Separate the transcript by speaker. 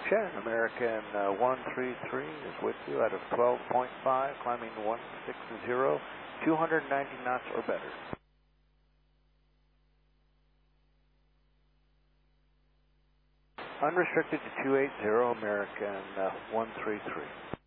Speaker 1: Chen, American 133 is with you out of 12.5, climbing 160, 290 knots or better. Unrestricted to 280, American 133.